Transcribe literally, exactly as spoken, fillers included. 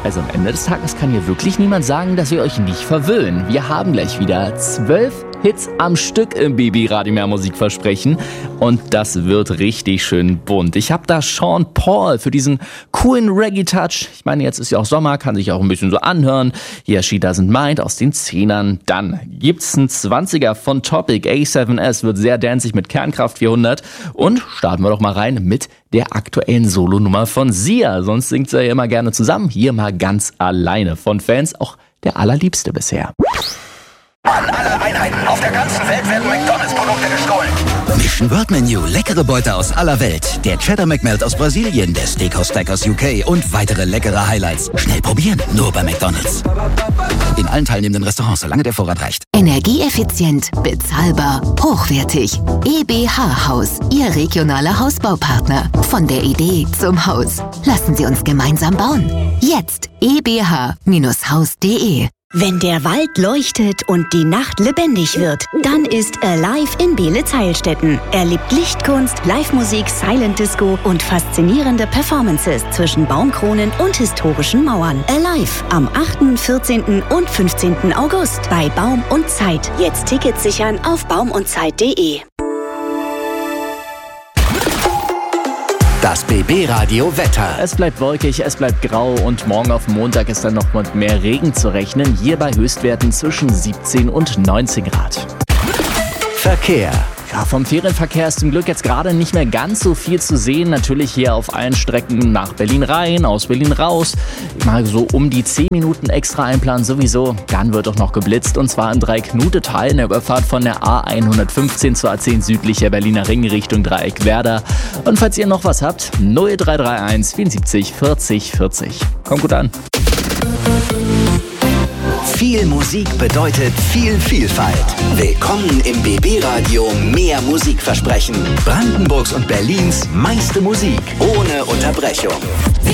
Also am Ende des Tages kann hier wirklich niemand sagen, dass wir euch nicht verwöhnen. Wir haben gleich wieder zwölf Hits am Stück im B B Radio Mehr Musik versprechen. Und das wird richtig schön bunt. Ich habe da Sean Paul für diesen coolen Reggae-Touch. Ich meine, jetzt ist ja auch Sommer, kann sich auch ein bisschen so anhören. Hier She Doesn't Mind aus den Zehnern. Dann gibt's einen zwanziger von Topic. A seven S wird sehr danzig mit Kernkraft vierhundert. Und starten wir doch mal rein mit der aktuellen Solonummer von Sia. Sonst singt sie ja immer gerne zusammen. Hier mal ganz alleine. Von Fans auch der allerliebste bisher. An alle Einheiten auf der ganzen Welt werden McDonalds-Produkte gestohlen. Mission World Menu, leckere Beute aus aller Welt. Der Cheddar McMelt aus Brasilien, der Steakhouse Stack aus U K und weitere leckere Highlights. Schnell probieren, nur bei McDonalds. In allen teilnehmenden Restaurants, solange der Vorrat reicht. Energieeffizient, bezahlbar, hochwertig. E B H Haus, Ihr regionaler Hausbaupartner. Von der Idee zum Haus. Lassen Sie uns gemeinsam bauen. Jetzt e b h Haus punkt de. Wenn der Wald leuchtet und die Nacht lebendig wird, dann ist Alive in Beelitz-Heilstätten. Erlebt Lichtkunst, Live-Musik, Silent Disco und faszinierende Performances zwischen Baumkronen und historischen Mauern. Alive am achten, vierzehnten und fünfzehnten August bei Baum und Zeit. Jetzt Tickets sichern auf baum und zeit punkt de. Das B B-Radio Wetter. Es bleibt wolkig, es bleibt grau und morgen auf Montag ist dann noch mit mehr Regen zu rechnen. Hier bei Höchstwerten zwischen siebzehn und neunzehn Grad. Verkehr. Ja, vom Ferienverkehr ist zum Glück jetzt gerade nicht mehr ganz so viel zu sehen. Natürlich hier auf allen Strecken nach Berlin rein, aus Berlin raus. Mal so um die zehn Minuten extra einplanen sowieso. Dann wird auch noch geblitzt und zwar im Dreieck-Nutetal in der Überfahrt von der A hundertfünfzehn zur A zehn südlicher Berliner Ring Richtung Dreieck Werder. Und falls ihr noch was habt, null drei drei eins vierundsiebzig vierzig vierzig. Kommt gut an. Viel Musik bedeutet viel Vielfalt. Willkommen im B B-Radio Mehr Musik versprechen. Brandenburgs und Berlins meiste Musik ohne Unterbrechung.